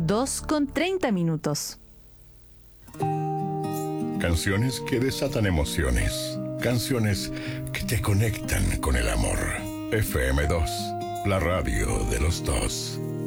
2:30. Canciones que desatan emociones. Canciones que te conectan con el amor. FM2, la radio de los dos.